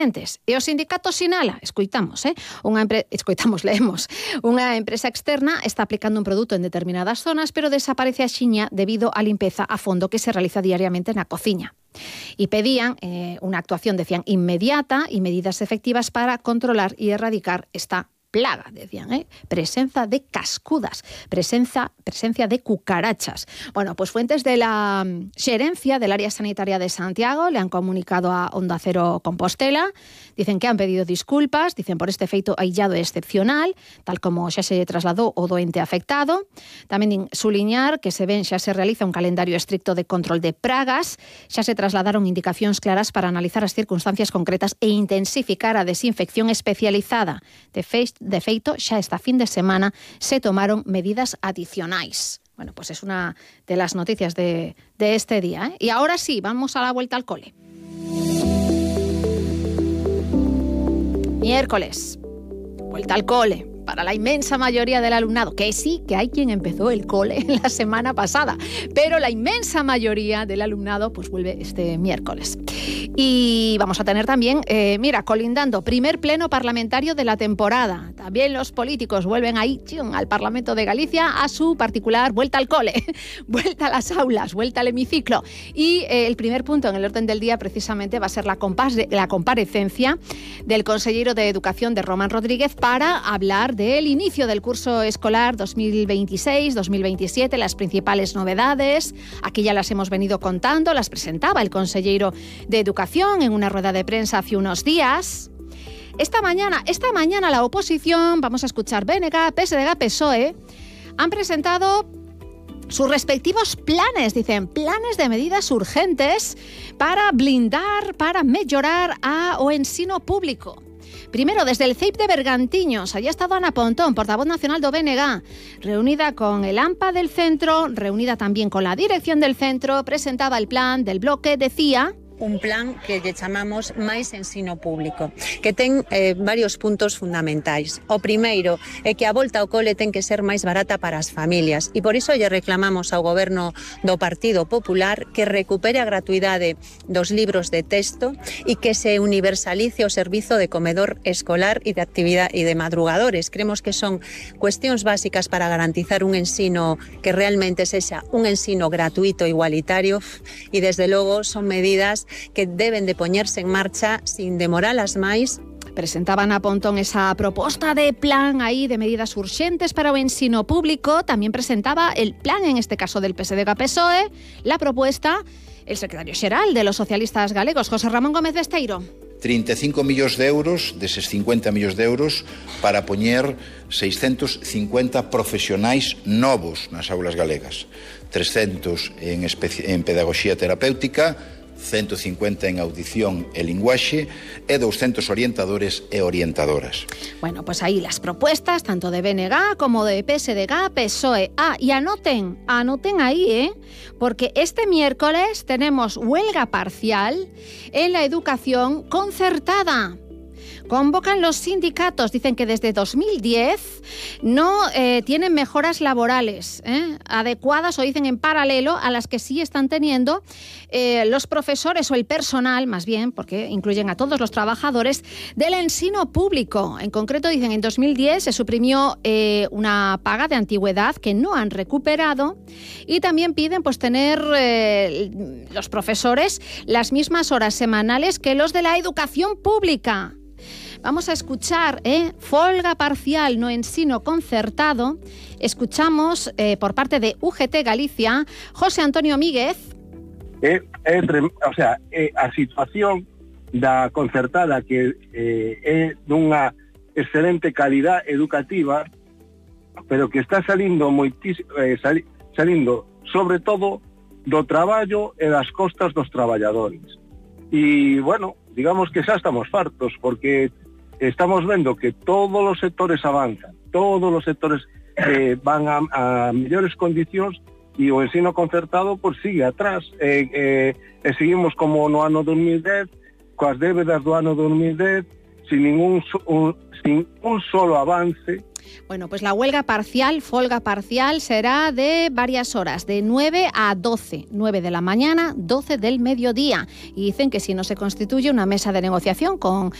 E o sindicato sinala, leemos, unha empresa externa está aplicando un produto en determinadas zonas, pero desaparece a xiña debido á limpeza a fondo que se realiza diariamente na cociña. Y pedían unha actuación, decían, inmediata y medidas efectivas para controlar y erradicar esta plaga, decían, presencia de cascudas, presencia de cucarachas. Bueno, pues fuentes de la xerencia del área sanitaria de Santiago le han comunicado a Onda Cero Compostela, dicen que han pedido disculpas, dicen por este feito aillado e excepcional, tal como xa se trasladou o doente afectado. Tamén din suliñar que xa se realiza un calendario estricto de control de pragas, xa se trasladaron indicacións claras para analizar as circunstancias concretas e intensificar a desinfección especializada. De feito, xa esta fin de semana se tomaron medidas adicionais. Bueno, pues es una de las noticias de este día, Y ahora sí, vamos a la vuelta al cole. Miércoles, vuelta al cole. Para la inmensa mayoría del alumnado, que sí, que hay quien empezó el cole la semana pasada, pero la inmensa mayoría del alumnado pues vuelve este miércoles. Y vamos a tener también, colindando, primer pleno parlamentario de la temporada. También los políticos vuelven ahí al Parlamento de Galicia a su particular vuelta al cole, vuelta a las aulas, vuelta al hemiciclo. Y el primer punto en el orden del día precisamente va a ser la comparecencia del consejero de Educación de Román Rodríguez para hablar del inicio del curso escolar 2026-2027, las principales novedades. Aquí ya las hemos venido contando, las presentaba el consejero de Educación en una rueda de prensa hace unos días. Esta mañana la oposición, vamos a escuchar BNG, PSDG, PSOE, han presentado sus respectivos planes, dicen, planes de medidas urgentes para blindar, para mejorar o ensino público. Primero, desde el CEIP de Bergantiños, allí ha estado Ana Pontón, portavoz nacional do BNG, reunida con el AMPA del centro, reunida también con la dirección del centro, presentaba el plan del bloque, decía... Un plan que lle chamamos máis ensino público, que ten varios puntos fundamentais. O primeiro é que a volta ao cole ten que ser máis barata para as familias e por iso lle reclamamos ao goberno do Partido Popular que recupere a gratuidade dos libros de texto e que se universalice o servizo de comedor escolar e de actividade e de madrugadores. Creemos que son cuestións básicas para garantizar un ensino que realmente sexa un ensino gratuito e igualitario e desde logo son medidas que deben de poñerse en marcha sin demoralas máis. Presentaban a Pontón esa proposta de plan aí de medidas urxentes para o ensino público. También presentaba el plan, en este caso del PSDG-PSOE, la propuesta el secretario xeral de los socialistas galegos, José Ramón Gómez Besteiro. 35 millóns de euros, deses 50 millóns de euros, para poñer 650 profesionais novos nas aulas galegas. 300 en pedagogía terapéutica, 150 en audición e linguaxe e 200 orientadores e orientadoras. Bueno, pues ahí las propuestas, tanto de BNG como de PSDG, PSOE. Y anoten ahí, porque este miércoles tenemos huelga parcial en la educación concertada. Convocan los sindicatos, dicen que desde 2010 no tienen mejoras laborales adecuadas o dicen en paralelo a las que sí están teniendo los profesores o el personal, más bien, porque incluyen a todos los trabajadores del ensino público. En concreto, dicen, en 2010 se suprimió una paga de antigüedad que no han recuperado y también piden pues tener los profesores las mismas horas semanales que los de la educación pública. Vamos a escuchar folga parcial no ensino concertado. Escuchamos por parte de UGT Galicia, José Antonio Míguez. A situación da concertada que é dunha excelente calidad educativa, pero que está salindo salindo sobre todo do traballo e das costas dos traballadores. E, bueno, digamos que xa estamos fartos, porque estamos vendo que todos os sectores avanzan, todos os sectores van a mellores condicións e o ensino concertado pues, sigue atrás. Seguimos como no ano 2010, coas débedas do ano 2010, sin un solo avance Bueno, pues la huelga parcial, folga parcial, será de varias horas, de 9 a 12, 9 de la mañana, 12 del mediodía. Y dicen que si no se constituye una mesa de negociación con